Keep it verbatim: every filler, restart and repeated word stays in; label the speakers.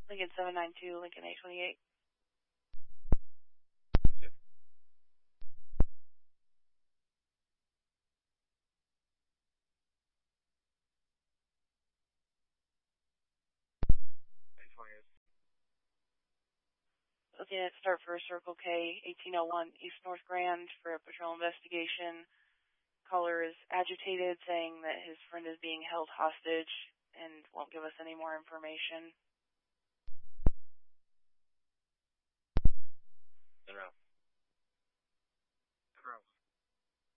Speaker 1: Lincoln seven nine two, Lincoln eight twenty-eight. Looking at start for Circle K, eighteen oh one East North Grand for a patrol investigation. Caller is agitated, saying that his friend is being held hostage and won't give us any more information.
Speaker 2: En route.